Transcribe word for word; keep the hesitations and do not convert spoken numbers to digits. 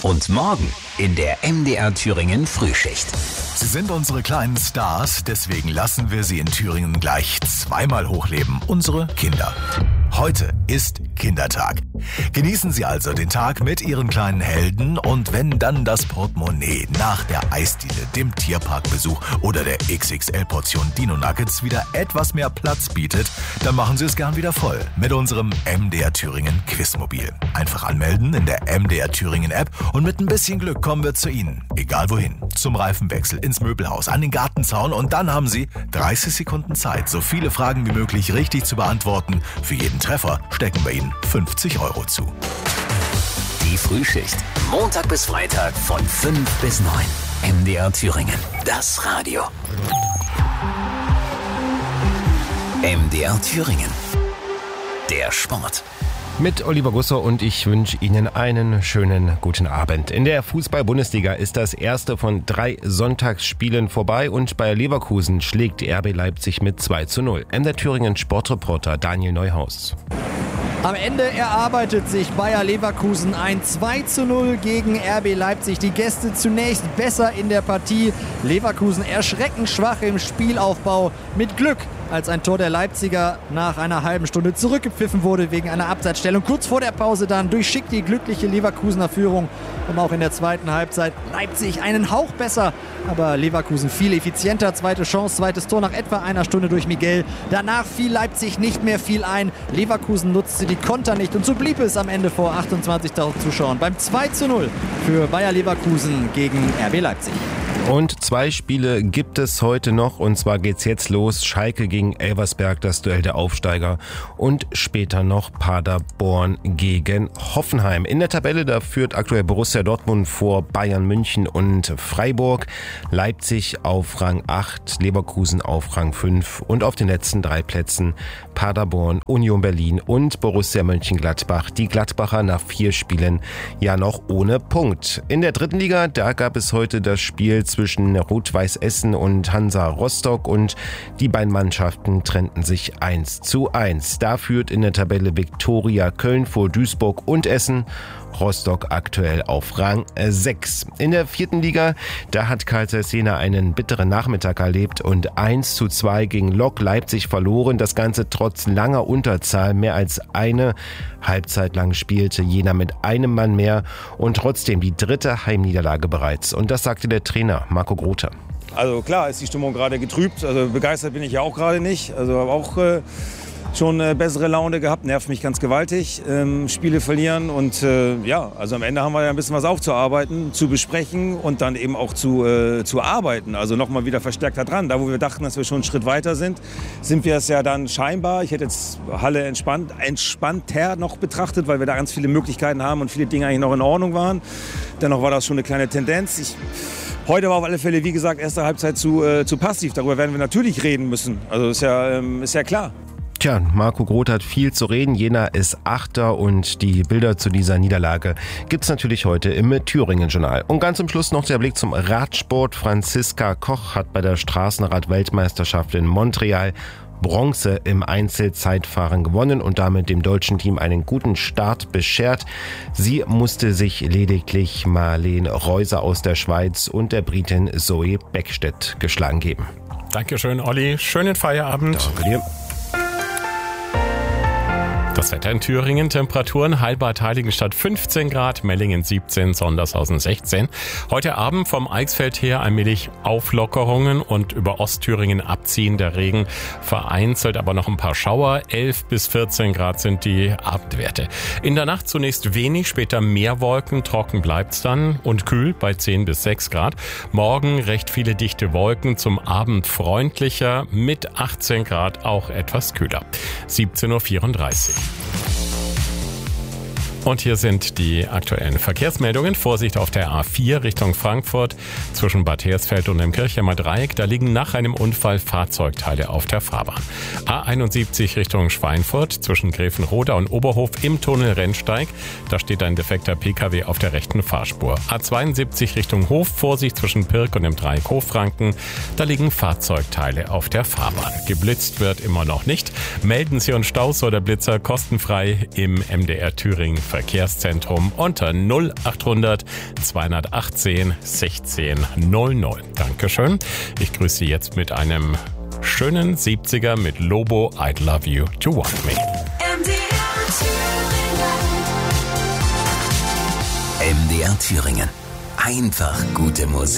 Und morgen in der M D R Thüringen Frühschicht. Sie sind unsere kleinen Stars, deswegen lassen wir sie in Thüringen gleich zweimal hochleben. Unsere Kinder. Heute ist Kindertag. Genießen Sie also den Tag mit Ihren kleinen Helden und wenn dann das Portemonnaie nach der Eisdiele, dem Tierparkbesuch oder der X X L-Portion Dino Nuggets wieder etwas mehr Platz bietet, dann machen Sie es gern wieder voll mit unserem M D R Thüringen Quizmobil. Einfach anmelden in der M D R Thüringen App und mit ein bisschen Glück kommen wir zu Ihnen. Egal wohin. Zum Reifenwechsel, ins Möbelhaus, an den Gartenzaun und dann haben Sie dreißig Sekunden Zeit, so viele Fragen wie möglich richtig zu beantworten. Für jeden Treffer stecken wir Ihnen fünfzig Euro zu. Die Frühschicht. Montag bis Freitag von fünf bis neun. M D R Thüringen. Das Radio. M D R Thüringen. Der Sport. Mit Oliver Gusser und ich wünsche Ihnen einen schönen guten Abend. In der Fußball-Bundesliga ist das erste von drei Sonntagsspielen vorbei und Bayer Leverkusen schlägt R B Leipzig mit zwei zu null. M D R Thüringen Sportreporter Daniel Neuhaus. Am Ende erarbeitet sich Bayer Leverkusen ein zwei zu null gegen R B Leipzig. Die Gäste zunächst besser in der Partie. Leverkusen erschreckend schwach im Spielaufbau. Mit Glück, als ein Tor der Leipziger nach einer halben Stunde zurückgepfiffen wurde wegen einer Abseitsstellung. Kurz vor der Pause dann durchschickt die glückliche Leverkusener Führung. Und auch in der zweiten Halbzeit Leipzig einen Hauch besser. Aber Leverkusen viel effizienter. Zweite Chance, zweites Tor nach etwa einer Stunde durch Miguel. Danach fiel Leipzig nicht mehr viel ein. Leverkusen nutzte die Konter nicht. Und so blieb es am Ende vor achtundzwanzigtausend Zuschauern beim zwei zu null für Bayer Leverkusen gegen R B Leipzig. Und zwei Spiele gibt es heute noch und zwar geht's jetzt los. Schalke gegen Elversberg, das Duell der Aufsteiger und später noch Paderborn gegen Hoffenheim. In der Tabelle, da führt aktuell Borussia Dortmund vor Bayern München und Freiburg. Leipzig auf Rang acht, Leverkusen auf Rang fünf und auf den letzten drei Plätzen Paderborn, Union Berlin und Borussia Mönchengladbach. Die Gladbacher nach vier Spielen ja noch ohne Punkt. In der dritten Liga, da gab es heute das Spiel zwischen Rot-Weiß Essen und Hansa Rostock und die beiden Mannschaften trennten sich eins zu eins. Da führt in der Tabelle Viktoria Köln vor Duisburg und Essen. Rostock aktuell auf Rang sechs. In der vierten Liga, da hat Carl Zeiss Jena einen bitteren Nachmittag erlebt und eins zu zwei gegen Lok Leipzig verloren. Das Ganze trotz langer Unterzahl. Mehr als eine Halbzeit lang spielte Jena mit einem Mann mehr und trotzdem die dritte Heimniederlage bereits. Und das sagte der Trainer Marco Grote. Also klar ist die Stimmung gerade getrübt. Also begeistert bin ich ja auch gerade nicht. Also habe auch äh schon äh, bessere Laune gehabt, nervt mich ganz gewaltig. Ähm, Spiele verlieren und äh, ja, also am Ende haben wir ja ein bisschen was aufzuarbeiten, zu besprechen und dann eben auch zu, äh, zu arbeiten. Also nochmal wieder verstärkter dran. Da, wo wir dachten, dass wir schon einen Schritt weiter sind, sind wir es ja dann scheinbar. Ich hätte jetzt Halle entspannt, entspannter noch betrachtet, weil wir da ganz viele Möglichkeiten haben und viele Dinge eigentlich noch in Ordnung waren. Dennoch war das schon eine kleine Tendenz. Ich, Heute war auf alle Fälle, wie gesagt, erste Halbzeit zu, äh, zu passiv. Darüber werden wir natürlich reden müssen. Also ist ja, ähm, ist ja klar. Tja, Marco Groth hat viel zu reden. Jena ist Achter und die Bilder zu dieser Niederlage gibt's natürlich heute im Thüringen-Journal. Und ganz zum Schluss noch der Blick zum Radsport. Franziska Koch hat bei der Straßenrad-Weltmeisterschaft in Montreal Bronze im Einzelzeitfahren gewonnen und damit dem deutschen Team einen guten Start beschert. Sie musste sich lediglich Marlene Reuser aus der Schweiz und der Britin Zoe Beckstedt geschlagen geben. Dankeschön, Olli. Schönen Feierabend. Danke dir. Das Wetter in Thüringen, Temperaturen Heilbad-Heiligenstadt fünfzehn Grad, Mellingen siebzehn, Sondershausen sechzehn. Heute Abend vom Eichsfeld her allmählich Auflockerungen und über Ostthüringen abziehender Regen. Vereinzelt aber noch ein paar Schauer. elf bis vierzehn Grad sind die Abendwerte. In der Nacht zunächst wenig, später mehr Wolken, trocken bleibt's dann und kühl bei zehn bis sechs Grad. Morgen recht viele dichte Wolken, zum Abend freundlicher, mit achtzehn Grad auch etwas kühler. siebzehn Uhr vierunddreißig. Und hier sind die aktuellen Verkehrsmeldungen. Vorsicht auf der A vier Richtung Frankfurt zwischen Bad Hersfeld und dem Kirchheimer Dreieck. Da liegen nach einem Unfall Fahrzeugteile auf der Fahrbahn. A einundsiebzig Richtung Schweinfurt zwischen Gräfenroda und Oberhof im Tunnel Rennsteig. Da steht ein defekter Pkw auf der rechten Fahrspur. A zweiundsiebzig Richtung Hof. Vorsicht zwischen Pirk und dem Dreieck Hochfranken. Da liegen Fahrzeugteile auf der Fahrbahn. Geblitzt wird immer noch nicht. Melden Sie uns Staus oder Blitzer kostenfrei im M D R Thüringen Verkehrszentrum unter null achthundert zweihundertachtzehn sechzehn null null. Dankeschön. Ich grüße Sie jetzt mit einem schönen siebziger mit Lobo, I'd Love You to Want Me. M D R Thüringen. Einfach gute Musik.